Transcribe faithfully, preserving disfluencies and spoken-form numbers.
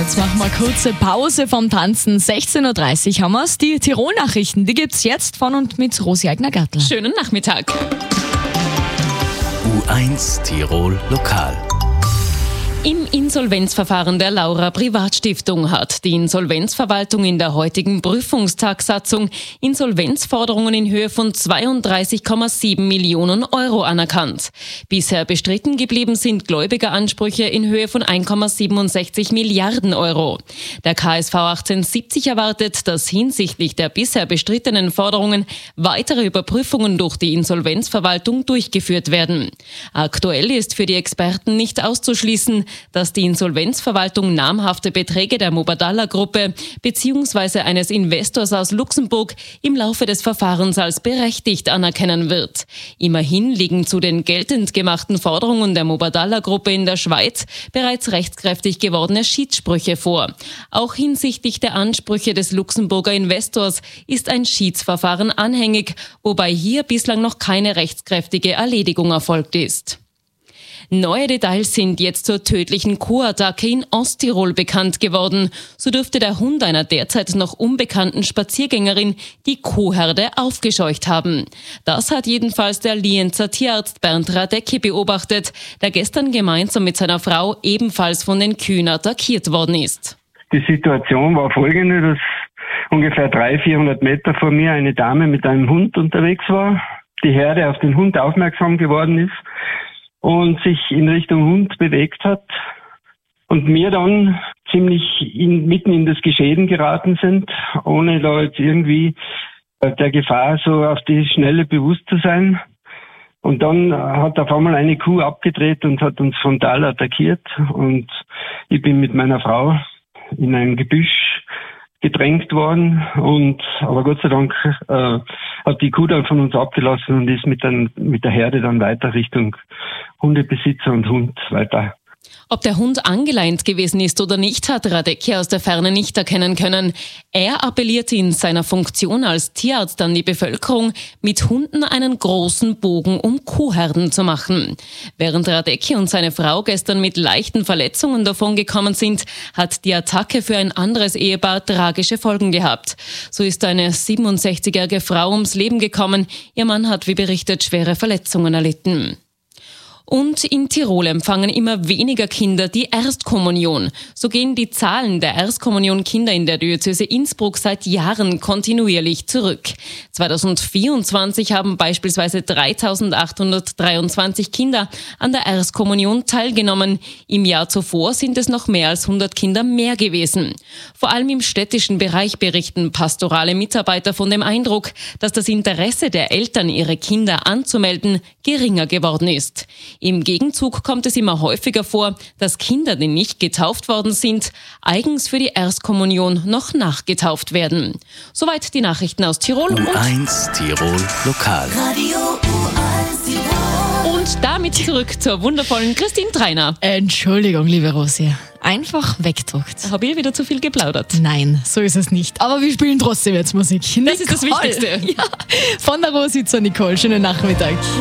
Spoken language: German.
Jetzt machen wir eine kurze Pause vom Tanzen. sechzehn Uhr dreißig haben wir es. Die Tirol-Nachrichten, die gibt's jetzt von und mit Rosi Eigner-Gartl. Schönen Nachmittag. U eins Tirol Lokal. Im Insolvenzverfahren der Laura Privatstiftung hat die Insolvenzverwaltung in der heutigen Prüfungstagsatzung Insolvenzforderungen in Höhe von zweiunddreißig Komma sieben Millionen Euro anerkannt. Bisher bestritten geblieben sind Gläubigeransprüche in Höhe von eins Komma siebenundsechzig Milliarden Euro. Der K S V achtzehnhundertsiebzig erwartet, dass hinsichtlich der bisher bestrittenen Forderungen weitere Überprüfungen durch die Insolvenzverwaltung durchgeführt werden. Aktuell ist für die Experten nicht auszuschließen, dass die Insolvenzverwaltung namhafte Beträge der Mubadala-Gruppe bzw. eines Investors aus Luxemburg im Laufe des Verfahrens als berechtigt anerkennen wird. Immerhin liegen zu den geltend gemachten Forderungen der Mubadala-Gruppe in der Schweiz bereits rechtskräftig gewordene Schiedssprüche vor. Auch hinsichtlich der Ansprüche des Luxemburger Investors ist ein Schiedsverfahren anhängig, wobei hier bislang noch keine rechtskräftige Erledigung erfolgt ist. Neue Details sind jetzt zur tödlichen Kuhattacke in Osttirol bekannt geworden. So dürfte der Hund einer derzeit noch unbekannten Spaziergängerin die Kuhherde aufgescheucht haben. Das hat jedenfalls der Lienzer Tierarzt Bernd Radecki beobachtet, der gestern gemeinsam mit seiner Frau ebenfalls von den Kühen attackiert worden ist. Die Situation war folgende, dass ungefähr dreihundert, vierhundert Meter vor mir eine Dame mit einem Hund unterwegs war, die Herde auf den Hund aufmerksam geworden ist und sich in Richtung Hund bewegt hat und mir dann ziemlich in, mitten in das Geschehen geraten sind, ohne da jetzt irgendwie der Gefahr so auf die Schnelle bewusst zu sein. Und dann hat auf einmal eine Kuh abgedreht und hat uns frontal attackiert und ich bin mit meiner Frau in ein Gebüsch gedrängt worden und aber Gott sei Dank äh, hat die Kuh dann von uns abgelassen und ist mit, den, mit der Herde dann weiter Richtung Hundebesitzer und Hund weiter. Ob der Hund angeleint gewesen ist oder nicht, hat Radecki aus der Ferne nicht erkennen können. Er appelliert in seiner Funktion als Tierarzt an die Bevölkerung, mit Hunden einen großen Bogen um Kuhherden zu machen. Während Radecki und seine Frau gestern mit leichten Verletzungen davongekommen sind, hat die Attacke für ein anderes Ehepaar tragische Folgen gehabt. So ist eine siebenundsechzigjährige Frau ums Leben gekommen. Ihr Mann hat, wie berichtet, schwere Verletzungen erlitten. Und in Tirol empfangen immer weniger Kinder die Erstkommunion. So gehen die Zahlen der Erstkommunionkinder in der Diözese Innsbruck seit Jahren kontinuierlich zurück. zweitausendvierundzwanzig haben beispielsweise dreitausendachthundertdreiundzwanzig Kinder an der Erstkommunion teilgenommen. Im Jahr zuvor sind es noch mehr als hundert Kinder mehr gewesen. Vor allem im städtischen Bereich berichten pastorale Mitarbeiter von dem Eindruck, dass das Interesse der Eltern, ihre Kinder anzumelden, geringer geworden ist. Im Gegenzug kommt es immer häufiger vor, dass Kinder, die nicht getauft worden sind, eigens für die Erstkommunion noch nachgetauft werden. Soweit die Nachrichten aus Tirol. U eins Tirol Lokal. Radio U eins Tirol. Und damit zurück zur wundervollen Christine Treiner. Entschuldigung, liebe Rosi. Einfach weggedruckt. Habe ich wieder zu viel geplaudert? Nein, so ist es nicht. Aber wir spielen trotzdem jetzt Musik. Das ist das Wichtigste. Ja, von der Rosi zur Nicole. Schönen Nachmittag.